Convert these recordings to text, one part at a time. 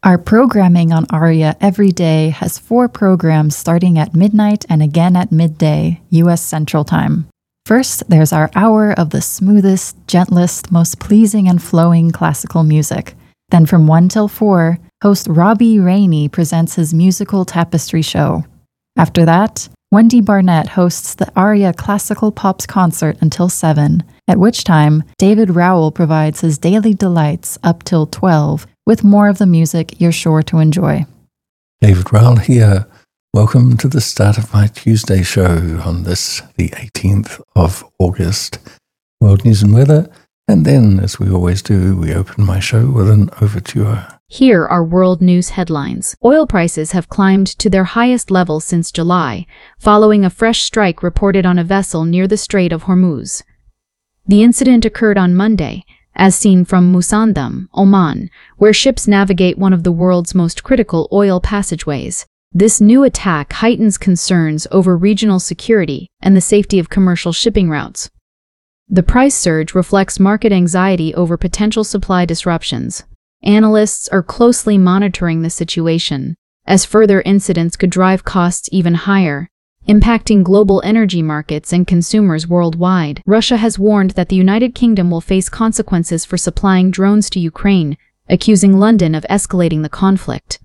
Our programming on ARIA every day has 4 programs starting at midnight and again at midday, U.S. Central Time. First, there's our hour of the smoothest, gentlest, most pleasing and flowing classical music. Then from 1 till 4, host Robbie Rainey presents his musical tapestry show. After that, Wendy Barnett hosts the ARIA Classical Pops concert until 7, at which time David Rowell provides his daily delights up till 12, with more of the music you're sure to enjoy. David Rowell here. Welcome to the start of my Tuesday show on this, the 18th of August. World news and weather, and then, as we always do, we open my show with an overture. Here are world news headlines. Oil prices have climbed to their highest level since July, following a fresh strike reported on a vessel near the Strait of Hormuz. The incident occurred on Monday, as seen from Musandam, Oman, where ships navigate one of the world's most critical oil passageways. This new attack heightens concerns over regional security and the safety of commercial shipping routes. The price surge reflects market anxiety over potential supply disruptions. Analysts are closely monitoring the situation, as further incidents could drive costs even higher, impacting global energy markets and consumers worldwide. Russia has warned that the United Kingdom will face consequences for supplying drones to Ukraine, accusing London of escalating the conflict.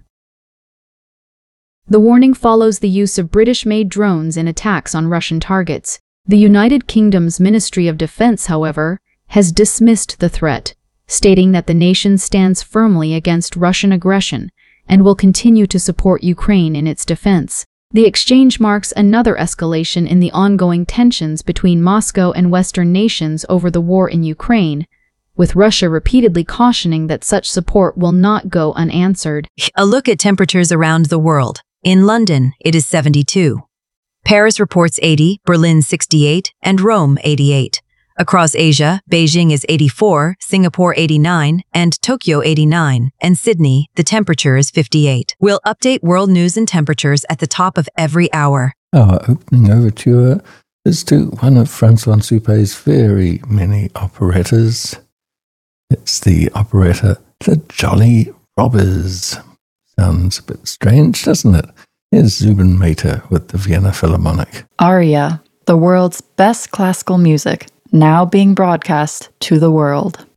The warning follows the use of British-made drones in attacks on Russian targets. The United Kingdom's Ministry of Defense, however, has dismissed the threat, stating that the nation stands firmly against Russian aggression and will continue to support Ukraine in its defense. The exchange marks another escalation in the ongoing tensions between Moscow and Western nations over the war in Ukraine, with Russia repeatedly cautioning that such support will not go unanswered. A look at temperatures around the world. In London, it is 72. Paris reports 80, Berlin 68, and Rome 88. Across Asia, Beijing is 84, Singapore 89, and Tokyo 89, and Sydney, the temperature is 58. We'll update world news and temperatures at the top of every hour. Our opening overture is to one of Francois Suppé's very many operettas. It's the operetta The Jolly Robbers. Sounds a bit strange, doesn't it? Here's Zubin Mehta with the Vienna Philharmonic. ARIA, the world's best classical music, now being broadcast to the world.